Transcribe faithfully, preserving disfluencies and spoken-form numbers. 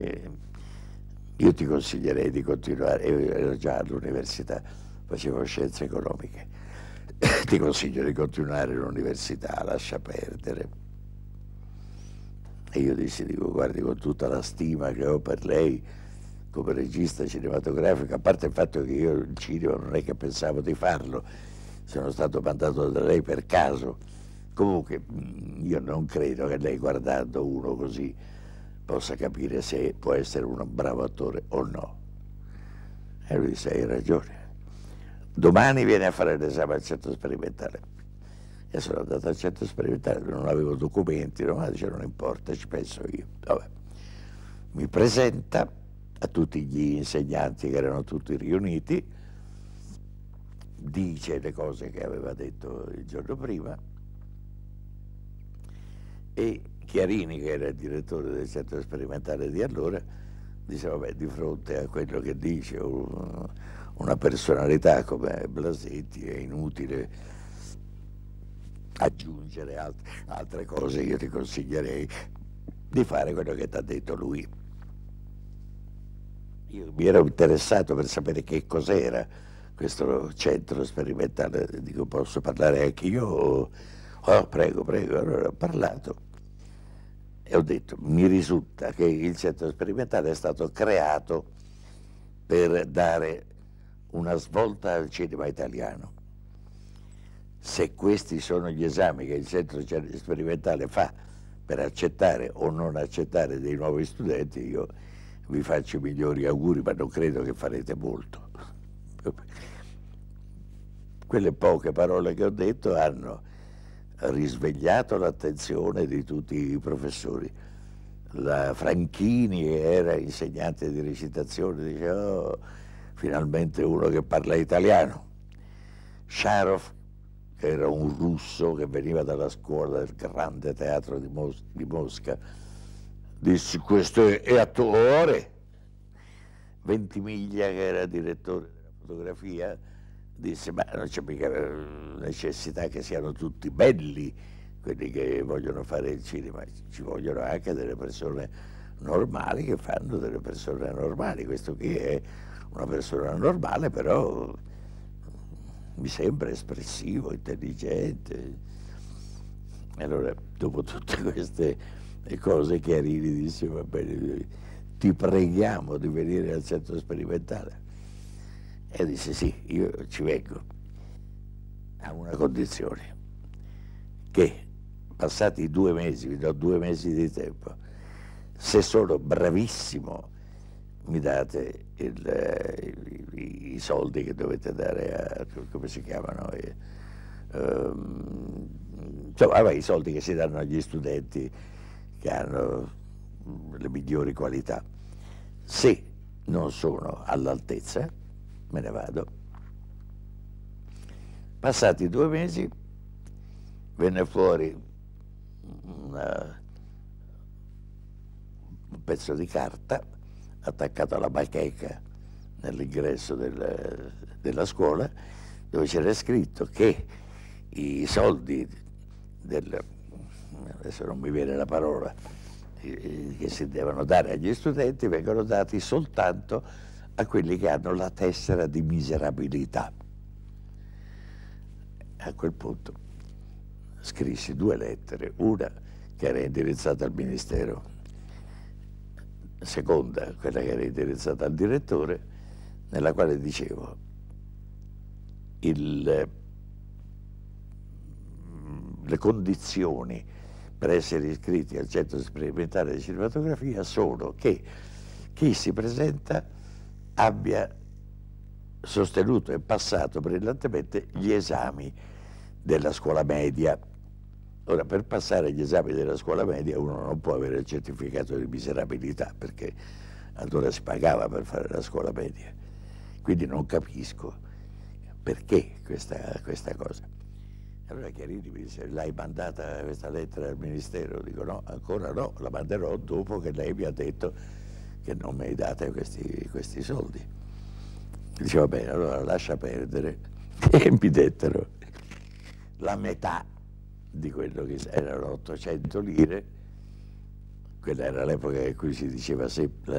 Eh, io ti consiglierei di continuare, io ero già all'università, facevo scienze economiche, ti consiglio di continuare l'università, lascia perdere. E io dissi, dico, guardi, con tutta la stima che ho per lei come regista cinematografico, a parte il fatto che io il cinema non è che pensavo di farlo, sono stato mandato da lei per caso. Comunque io non credo che lei, guardando uno così, possa capire se può essere un bravo attore o no. E lui disse, hai ragione. Domani viene a fare l'esame al centro sperimentale. E sono andato al centro sperimentale, non avevo documenti, no? Dice, non importa, ci penso io. Vabbè. Mi presenta a tutti gli insegnanti che erano tutti riuniti, dice le cose che aveva detto il giorno prima, e Chiarini, che era il direttore del centro sperimentale di allora, dice, vabbè, di fronte a quello che dice un, una personalità come Blasetti è inutile aggiungere altre, altre cose, io ti consiglierei di fare quello che ti ha detto lui. Io mi ero interessato per sapere che cos'era questo centro sperimentale, dico, posso parlare anche io? Oh, prego, prego. Allora ho parlato e ho detto, mi risulta che il centro sperimentale è stato creato per dare una svolta al cinema italiano. Se questi sono gli esami che il centro sperimentale fa per accettare o non accettare dei nuovi studenti, io vi faccio i migliori auguri, ma non credo che farete molto. Quelle poche parole che ho detto hanno risvegliato l'attenzione di tutti i professori. La Franchini, che era insegnante di recitazione, diceva, oh, finalmente uno che parla italiano. Sharov, che era un russo che veniva dalla scuola del grande teatro di, Mos di Mosca, disse, questo è, è attore. Ventimiglia, che era direttore della fotografia, disse, ma non c'è mica necessità che siano tutti belli quelli che vogliono fare il cinema, ci vogliono anche delle persone normali che fanno delle persone normali. Questo qui è una persona normale, però mi sembra espressivo, intelligente. E allora, dopo tutte queste cose, Chiarini disse, va bene, ti preghiamo di venire al centro sperimentale. E disse, sì, io ci vengo, a una condizione, che passati due mesi, vi do due mesi di tempo, se sono bravissimo mi date il, i, i soldi che dovete dare a, come si chiamano, eh, um, insomma, vabbè, i soldi che si danno agli studenti che hanno le migliori qualità. Se non sono all'altezza, me ne vado. Passati due mesi venne fuori una, un pezzo di carta attaccato alla bacheca nell'ingresso del, della scuola, dove c'era scritto che i soldi del, adesso non mi viene la parola, che si devono dare agli studenti vengono dati soltanto a quelli che hanno la tessera di miserabilità. A quel punto scrissi due lettere, una che era indirizzata al Ministero, seconda quella che era indirizzata al direttore, nella quale dicevo, il, le condizioni per essere iscritti al centro sperimentale di cinematografia sono che chi si presenta abbia sostenuto e passato brillantemente gli esami della scuola media. Ora, per passare gli esami della scuola media uno non può avere il certificato di miserabilità, perché allora si pagava per fare la scuola media. Quindi non capisco perché questa, questa cosa. Allora Chiarini mi disse, l'hai mandata questa lettera al Ministero? Dico, no, ancora no, la manderò dopo che lei mi ha detto che non mi date questi, questi soldi. Dice, va bene, allora lascia perdere. E mi dettero la metà di quello che erano ottocento lire quella era l'epoca in cui si diceva sempre